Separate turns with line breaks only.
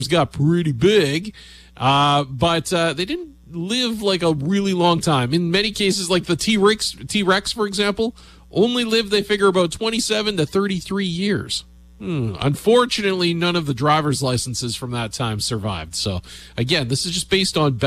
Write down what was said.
got pretty big, but they didn't live like a really long time. In many cases, like the T-Rex, for example, only lived, they figure, about 27 to 33 years. Unfortunately, none of the driver's licenses from that time survived. So, again, this is just based on